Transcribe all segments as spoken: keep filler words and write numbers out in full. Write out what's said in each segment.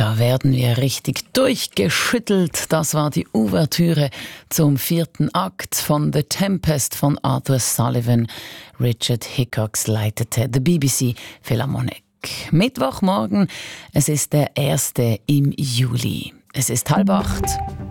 Da werden wir richtig durchgeschüttelt. Das war die Ouvertüre zum vierten Akt von The Tempest von Arthur Sullivan. Richard Hickox leitete The B B C Philharmonic. Mittwochmorgen, es ist der erste im Juli. Es ist halb acht.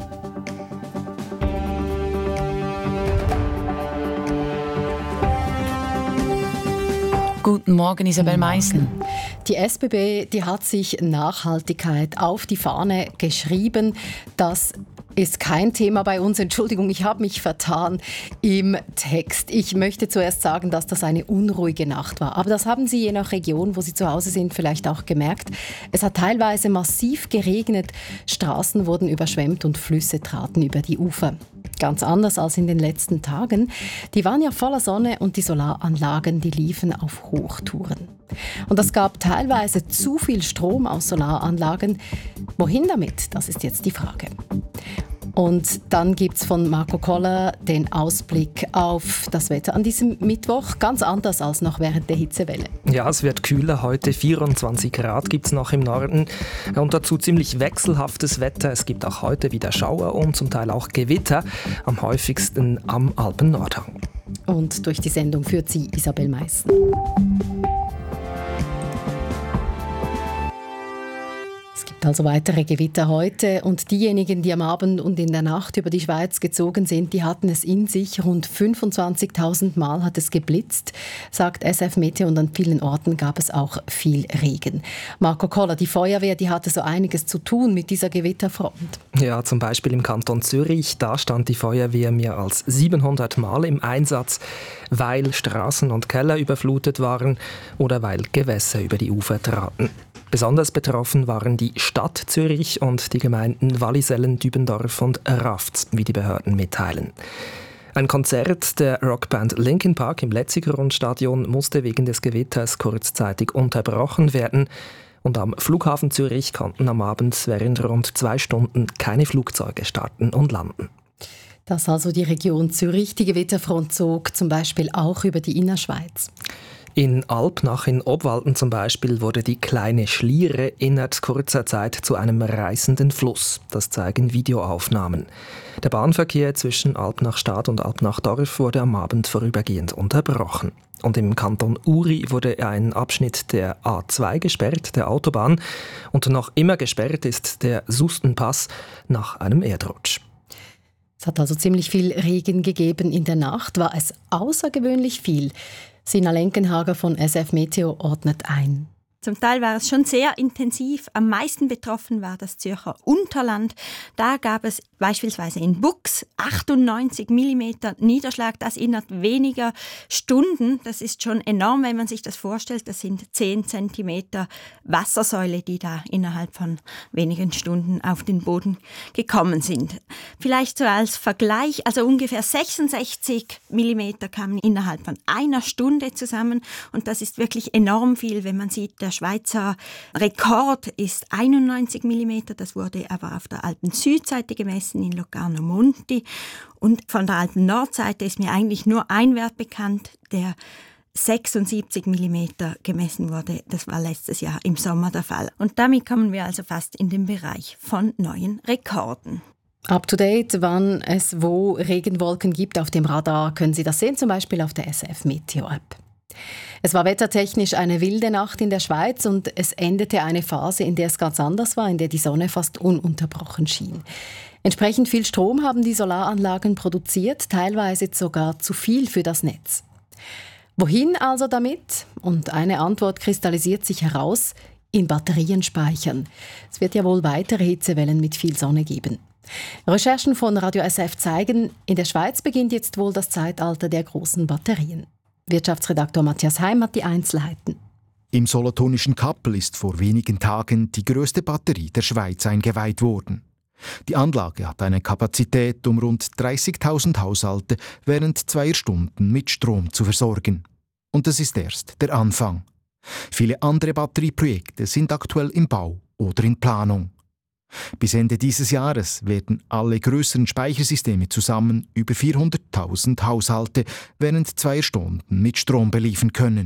Guten Morgen, Isabel Meissen. Die S B B, die hat sich Nachhaltigkeit auf die Fahne geschrieben. Das ist kein Thema bei uns. Entschuldigung, ich habe mich vertan im Text. Ich möchte zuerst sagen, dass das eine unruhige Nacht war. Aber das haben Sie je nach Region, wo Sie zu Hause sind, vielleicht auch gemerkt. Es hat teilweise massiv geregnet. Straßen wurden überschwemmt und Flüsse traten über die Ufer. Ganz anders als in den letzten Tagen. Die waren ja voller Sonne und die Solaranlagen, die liefen auf Hochtouren. Und es gab teilweise zu viel Strom aus Solaranlagen. Wohin damit? Das ist jetzt die Frage. Und dann gibt es von Marco Koller den Ausblick auf das Wetter an diesem Mittwoch. Ganz anders als noch während der Hitzewelle. Ja, es wird kühler. Heute vierundzwanzig Grad gibt es noch im Norden. Und dazu ziemlich wechselhaftes Wetter. Es gibt auch heute wieder Schauer und zum Teil auch Gewitter. Am häufigsten am Alpen-Nordhang. Und durch die Sendung führt sie Isabel Meissen. Also weitere Gewitter heute und diejenigen, die am Abend und in der Nacht über die Schweiz gezogen sind, die hatten es in sich. Rund fünfundzwanzigtausend Mal hat es geblitzt, sagt S F Meteo, und an vielen Orten gab es auch viel Regen. Marco Koller, die Feuerwehr, die hatte so einiges zu tun mit dieser Gewitterfront. Ja, zum Beispiel im Kanton Zürich, da stand die Feuerwehr mehr als siebenhundert Mal im Einsatz, weil Straßen und Keller überflutet waren oder weil Gewässer über die Ufer traten. Besonders betroffen waren die Stadt Zürich und die Gemeinden Wallisellen, Dübendorf und Rafts, wie die Behörden mitteilen. Ein Konzert der Rockband Linkin Park im Letzigrund-Stadion musste wegen des Gewitters kurzzeitig unterbrochen werden. Und am Flughafen Zürich konnten am Abend während rund zwei Stunden keine Flugzeuge starten und landen. Das ist also die Region Zürich. Die Gewitterfront zog zum Beispiel auch über die Innerschweiz. In Alpnach in Obwalden zum Beispiel wurde die kleine Schliere innerhalb kurzer Zeit zu einem reißenden Fluss. Das zeigen Videoaufnahmen. Der Bahnverkehr zwischen Alpnach-Stadt und Alpnach-Dorf wurde am Abend vorübergehend unterbrochen. Und im Kanton Uri wurde ein Abschnitt der A zwei gesperrt, der Autobahn. Und noch immer gesperrt ist der Sustenpass nach einem Erdrutsch. Es hat also ziemlich viel Regen gegeben. In der Nacht war es außergewöhnlich viel. Sina Lenkenhager von S F Meteo ordnet ein. Zum Teil war es schon sehr intensiv. Am meisten betroffen war das Zürcher Unterland. Da gab es beispielsweise in Bux achtundneunzig Millimeter Niederschlag, das innerhalb weniger Stunden. Das ist schon enorm, wenn man sich das vorstellt. Das sind zehn Zentimeter Wassersäule, die da innerhalb von wenigen Stunden auf den Boden gekommen sind. Vielleicht so als Vergleich, also ungefähr sechsundsechzig Millimeter kamen innerhalb von einer Stunde zusammen. Und das ist wirklich enorm viel, wenn man sieht, der Schweizer Rekord ist einundneunzig Millimeter. Das wurde aber auf der Alpen-Südseite gemessen in Locarno Monti. Und von der Alpen-Nordseite ist mir eigentlich nur ein Wert bekannt, der sechsundsiebzig Millimeter gemessen wurde. Das war letztes Jahr im Sommer der Fall. Und damit kommen wir also fast in den Bereich von neuen Rekorden. Up to date, wann es wo Regenwolken gibt auf dem Radar, können Sie das sehen, zum Beispiel auf der S F Meteo App. Es war wettertechnisch eine wilde Nacht in der Schweiz und es endete eine Phase, in der es ganz anders war, in der die Sonne fast ununterbrochen schien. Entsprechend viel Strom haben die Solaranlagen produziert, teilweise sogar zu viel für das Netz. Wohin also damit? Und eine Antwort kristallisiert sich heraus: in Batterien speichern. Es wird ja wohl weitere Hitzewellen mit viel Sonne geben. Recherchen von Radio S F zeigen, in der Schweiz beginnt jetzt wohl das Zeitalter der großen Batterien. Wirtschaftsredaktor Matthias Heim hat die Einzelheiten. Im solothurnischen Kappel ist vor wenigen Tagen die grösste Batterie der Schweiz eingeweiht worden. Die Anlage hat eine Kapazität, um rund dreißigtausend Haushalte während zweier Stunden mit Strom zu versorgen. Und das ist erst der Anfang. Viele andere Batterieprojekte sind aktuell im Bau oder in Planung. Bis Ende dieses Jahres werden alle grösseren Speichersysteme zusammen über vierhunderttausend Haushalte während zweier Stunden mit Strom beliefern können.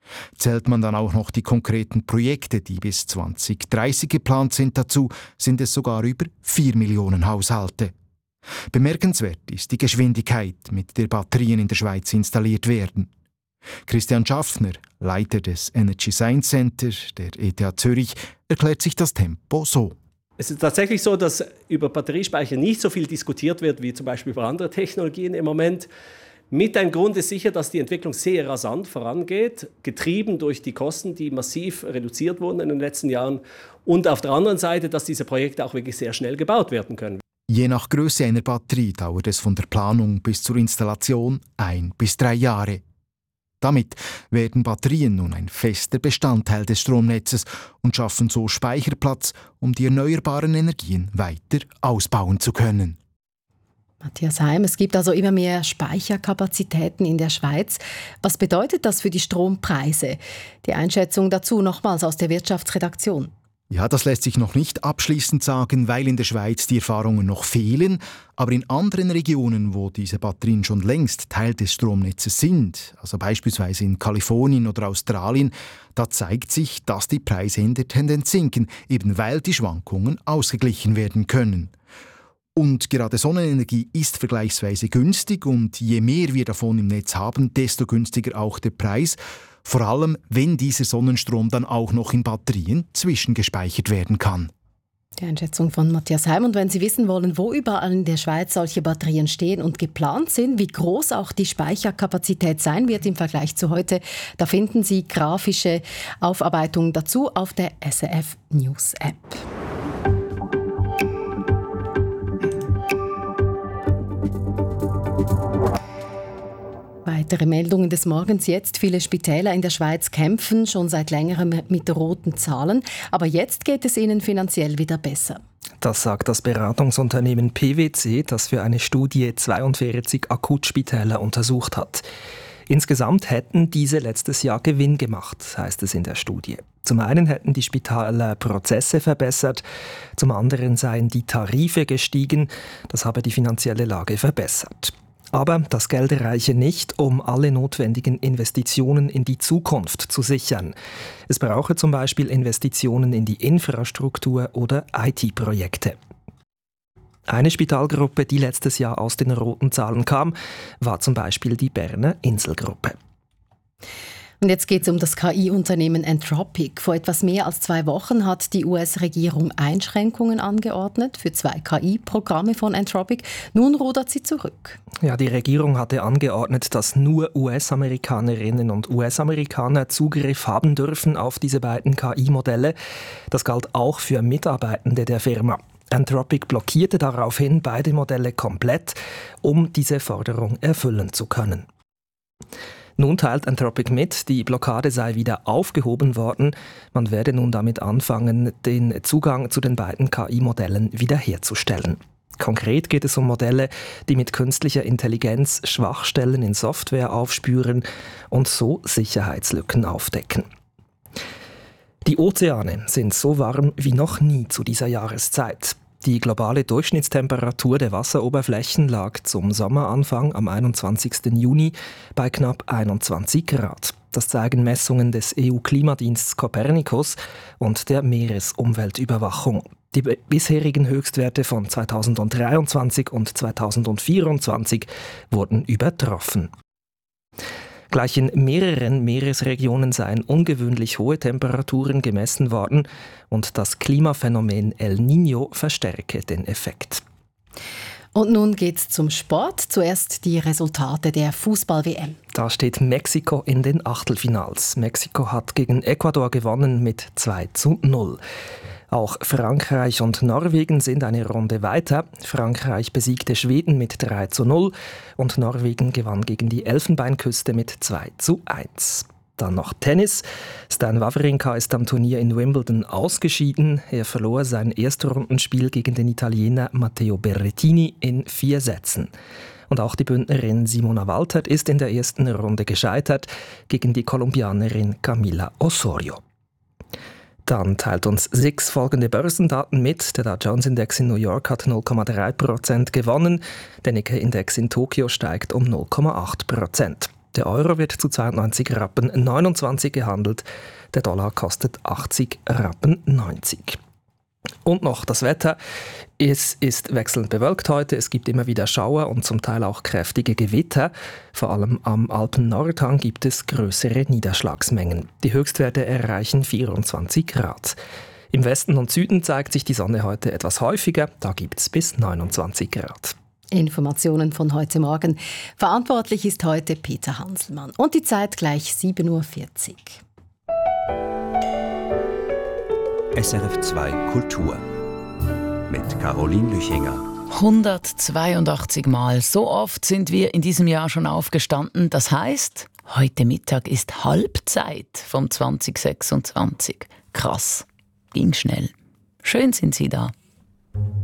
Zählt man dann auch noch die konkreten Projekte, die bis zwanzig dreißig geplant sind, dazu, sind es sogar über vier Millionen Haushalte. Bemerkenswert ist die Geschwindigkeit, mit der Batterien in der Schweiz installiert werden. Christian Schaffner, Leiter des Energy Science Center der E T H Zürich, erklärt sich das Tempo so. Es ist tatsächlich so, dass über Batteriespeicher nicht so viel diskutiert wird wie zum Beispiel über andere Technologien im Moment. Mit ein Grund ist sicher, dass die Entwicklung sehr rasant vorangeht, getrieben durch die Kosten, die massiv reduziert wurden in den letzten Jahren. Und auf der anderen Seite, dass diese Projekte auch wirklich sehr schnell gebaut werden können. Je nach Größe einer Batterie dauert es von der Planung bis zur Installation ein bis drei Jahre. Damit werden Batterien nun ein fester Bestandteil des Stromnetzes und schaffen so Speicherplatz, um die erneuerbaren Energien weiter ausbauen zu können. Matthias Heim, es gibt also immer mehr Speicherkapazitäten in der Schweiz. Was bedeutet das für die Strompreise? Die Einschätzung dazu nochmals aus der Wirtschaftsredaktion. Ja, das lässt sich noch nicht abschließend sagen, weil in der Schweiz die Erfahrungen noch fehlen. Aber in anderen Regionen, wo diese Batterien schon längst Teil des Stromnetzes sind, also beispielsweise in Kalifornien oder Australien, da zeigt sich, dass die Preise in der Tendenz sinken, eben weil die Schwankungen ausgeglichen werden können. Und gerade Sonnenenergie ist vergleichsweise günstig und je mehr wir davon im Netz haben, desto günstiger auch der Preis. Vor allem, wenn dieser Sonnenstrom dann auch noch in Batterien zwischengespeichert werden kann. Die Einschätzung von Matthias Heim. Und wenn Sie wissen wollen, wo überall in der Schweiz solche Batterien stehen und geplant sind, wie groß auch die Speicherkapazität sein wird im Vergleich zu heute, da finden Sie grafische Aufarbeitungen dazu auf der S R F News App. Weitere Meldungen des Morgens jetzt. Viele Spitäler in der Schweiz kämpfen schon seit längerem mit roten Zahlen. Aber jetzt geht es ihnen finanziell wieder besser. Das sagt das Beratungsunternehmen P W C, das für eine Studie zweiundvierzig Akutspitäler untersucht hat. Insgesamt hätten diese letztes Jahr Gewinn gemacht, heißt es in der Studie. Zum einen hätten die Spitäler Prozesse verbessert, zum anderen seien die Tarife gestiegen. Das habe die finanzielle Lage verbessert. Aber das Geld reiche nicht, um alle notwendigen Investitionen in die Zukunft zu sichern. Es brauche zum Beispiel Investitionen in die Infrastruktur oder I T-Projekte. Eine Spitalgruppe, die letztes Jahr aus den roten Zahlen kam, war zum Beispiel die Berner Inselgruppe. Und jetzt geht es um das K I-Unternehmen Anthropic. Vor etwas mehr als zwei Wochen hat die U S-Regierung Einschränkungen angeordnet für zwei K I-Programme von Anthropic. Nun rudert sie zurück. Ja, die Regierung hatte angeordnet, dass nur U S-Amerikanerinnen und U S-Amerikaner Zugriff haben dürfen auf diese beiden K I-Modelle. Das galt auch für Mitarbeitende der Firma. Anthropic blockierte daraufhin beide Modelle komplett, um diese Forderung erfüllen zu können. Nun teilt Anthropic mit, die Blockade sei wieder aufgehoben worden. Man werde nun damit anfangen, den Zugang zu den beiden K I-Modellen wiederherzustellen. Konkret geht es um Modelle, die mit künstlicher Intelligenz Schwachstellen in Software aufspüren und so Sicherheitslücken aufdecken. Die Ozeane sind so warm wie noch nie zu dieser Jahreszeit. Die globale Durchschnittstemperatur der Wasseroberflächen lag zum Sommeranfang am einundzwanzigsten Juni bei knapp einundzwanzig Grad. Das zeigen Messungen des E U-Klimadienstes Copernicus und der Meeresumweltüberwachung. Die bisherigen Höchstwerte von zweitausenddreiundzwanzig und zweitausendvierundzwanzig wurden übertroffen. Gleich in mehreren Meeresregionen seien ungewöhnlich hohe Temperaturen gemessen worden und das Klimaphänomen El Niño verstärke den Effekt. Und nun geht's zum Sport. Zuerst die Resultate der Fußball-W M. Da steht Mexiko in den Achtelfinals. Mexiko hat gegen Ecuador gewonnen mit zwei zu null. Auch Frankreich und Norwegen sind eine Runde weiter. Frankreich besiegte Schweden mit drei zu null und Norwegen gewann gegen die Elfenbeinküste mit zwei zu eins. Dann noch Tennis. Stan Wawrinka ist am Turnier in Wimbledon ausgeschieden. Er verlor sein Erstrundenspiel gegen den Italiener Matteo Berrettini in vier Sätzen. Und auch die Bündnerin Simona Waltert ist in der ersten Runde gescheitert gegen die Kolumbianerin Camila Osorio. Dann teilt uns sechs folgende Börsendaten mit. Der Dow Jones Index in New York hat null Komma drei Prozent gewonnen. Der Nikkei Index in Tokio steigt um null Komma acht Prozent. Der Euro wird zu zweiundneunzig Rappen neunundzwanzig gehandelt. Der Dollar kostet achtzig Rappen neunzig. Und noch das Wetter. Es ist wechselnd bewölkt heute. Es gibt immer wieder Schauer und zum Teil auch kräftige Gewitter. Vor allem am Alpen-Nordhang gibt es größere Niederschlagsmengen. Die Höchstwerte erreichen vierundzwanzig Grad. Im Westen und Süden zeigt sich die Sonne heute etwas häufiger. Da gibt es bis neunundzwanzig Grad. Informationen von heute Morgen. Verantwortlich ist heute Peter Hanselmann. Und die Zeit gleich sieben Uhr vierzig. S R F zwei Kultur mit Caroline Lüchinger. hundertzweiundachtzig Mal. So oft sind wir in diesem Jahr schon aufgestanden. Das heißt, heute Mittag ist Halbzeit vom zwanzig sechsundzwanzig. Krass. Ging schnell. Schön sind Sie da.